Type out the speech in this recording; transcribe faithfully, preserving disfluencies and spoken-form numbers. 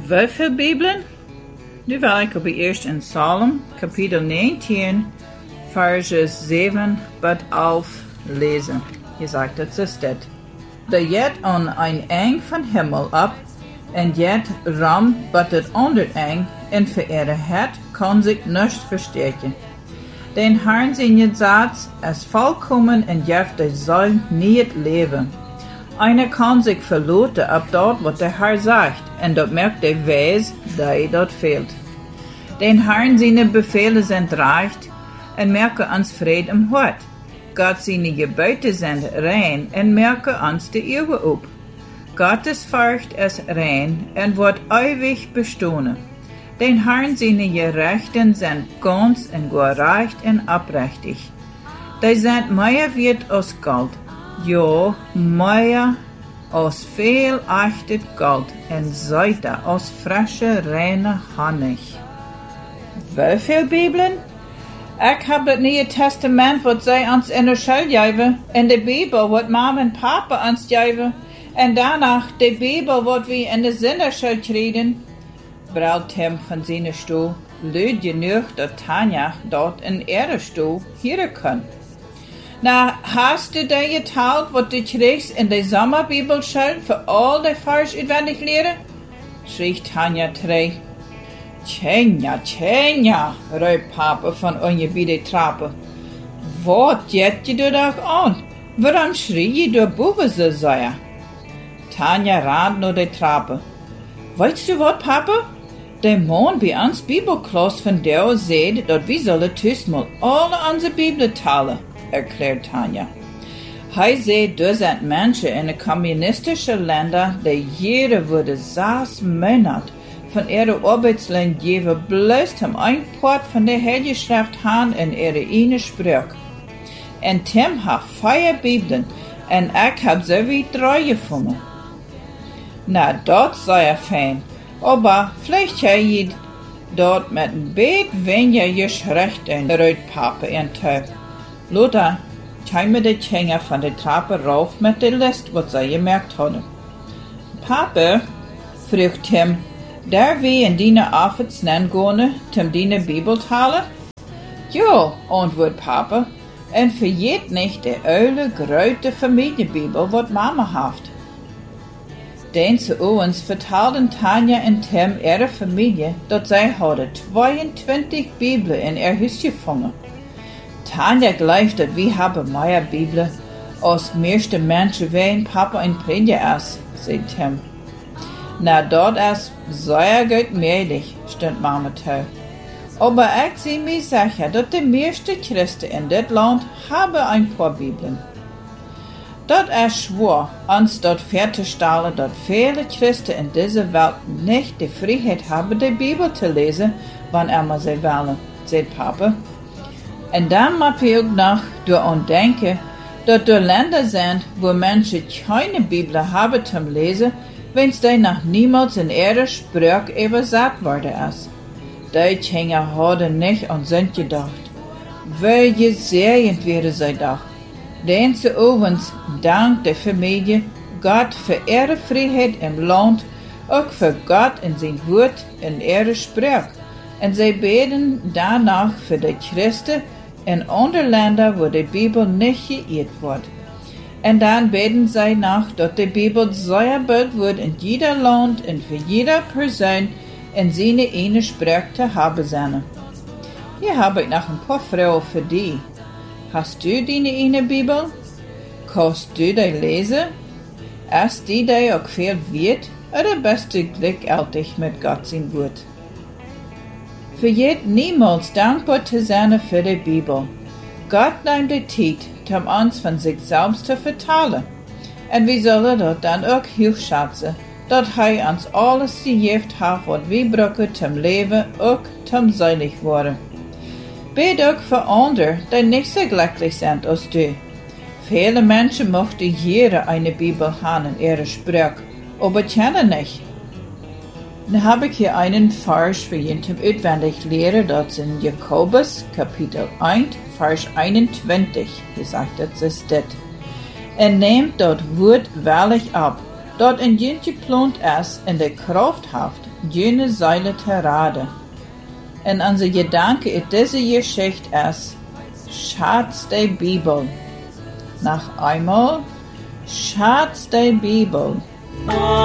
Hoeveel Bibelen? Nu wil ik op eerst in Psalm, kapitel negentien, verses zeven tot elf lezen. Je zegt het zo dit. De jet on een eng van hemel op, en jet ram wat het onder eng, en vereerde het kan zich nicht versteken. Den Herrn zijn Satz als volkomen en jeft de zal niet leven. Einer kan zich verlaten op dat wat de Herr zegt, en dat merkt de wijs dat dat fehlt. Den Herrn zijn bevelen zijn recht, en merken ons vrede im hart. Gott zijn geboten zijn rein, en merken ons de eeuwen op. Gottes Furcht is rein, en wordt ewig bestonen. Den Herrn zijn gerechten zijn ganz en gerecht en oprechtig. Die zijn meer wert als gold. Ja, meer als veel echtet gold en zoeter als frische, reine Honig. Hoeveel Bibelen? Ik heb het Nieuwe Testament wat zij ons in de school geven, en de Bibel wat mama en papa ons geven, en daarna de Bibel wat we in de zinnerschool krijgen. Braut Tim van zijn stoel, luid genoeg dat Tanja dort in ihre stoel hier kan. Na, hast du dir geteilt, wat du kriegst in der Sommerbibelschool für all die Vers uitwendig leren? Schrie Tanja trei. Tjenja, tjenja, riep Papa van onder de trappen. Wat jet je er doch aan? Waarom schrie je door boven zo zeer? Tanja rant naar de trappen. Weißt du wat, Papa? Der Mann bij ons Bibelklas van der zegt dat we zullen tussen alle onze Bibelen talen, erklärt Tanja. Hij zei, er zijn mensen in de communistische landen die jeder wurde zes Monate von ihrer Arbeitsland geven, bloß hem een poort van de Heilige Schrift han in ihre ene Sprach. En Tim hat vier Bibelen, en ik heb zo wie drei gevonden. Na, dat sei er fein, aber vielleicht hij je dort met een beet weniger geschrecht in, ruit Papa en Teuf. Lothar, kijk me de Tjenger van de trappe rauf met de list wat zij gemerkt hadden. Papa, vroeg Tim, daar we in die avonds gaan, Tim die Bibel halen? Ja, antwoordt Papa, en vergeet niet de oude, grote familiebibel wat mama heeft. Deze ouders vertelden Tanja en Tim ihre Familie, dat zij hadden tweeëntwintig Bibelen in ihr huis gevangen. Tanja gelooft dat we hebben meer Bibelen als meeste mensen ween Papa en prediger is, zei Tim. Na, dat is zeer goed möglich, stond Mama toe. Aber ik zie me sicher, dat de meeste Christen in dit land hebben een paar Bibelen. Dat is schwer, ons dat verzustellen, dat viele Christen in deze Welt nicht die Freiheit haben, die Bibel te lezen, wanneer immer sie willen, zei Papa. En dan moet we ook nog door denken, dat er Länder zijn, wo mensen keine Bibel hebben zum lezen, wenn's die noch niemals in ihre Sprache übersetzt worden ist. Die Tjenger hadden nicht an sind gedacht. Wie gesegnet wäre sie doch. Deze ovens dank der Familie Gott für ihre Freiheit im Land, auch für Gott in sein Wort in ihre Sprache. Und sie beten danach für die Christen in anderen Ländern, wo die Bibel nicht geirrt wird. Und dann beten sie nach, dass die Bibel sehr bald wird in jeder Land und für jede Person in seine eine Sprache zu haben sein. Hier habe ich noch ein paar Fragen für dich. Hast du deine eine Bibel? Kannst du die lesen? Ist die dir auch viel wert? Oder bist du glücklich mit Gott sein Wort? Vergeet niemals dankbar zu sein für die Bibel. Gott nimmt die Zeit, um uns von sich selbst zu vertellen. Und wir sollen das dann auch hochschätzen, dass er uns alles gegeben hat, was wir brauchen zum Leben, auch zum selig werden. Bet auch für andere, die nicht so glücklich sind als du. Viele Menschen möchten jeder eine Bibel haben in ihrer Sprache, aber kennen nicht. Dann habe ich hier einen Vers für ihn zum auswendig lehren, das in Jakobus, Kapitel eins, Vers einundzwanzig, gesagt, das ist das. Er nehmt dort Wort wahrlich ab, dat een jentje plont is en de kracht heeft, jene Seile te raden. En onze gedanke in deze Geschichte is, Schatz der Bibel. Noch einmal, Schatz der Bibel.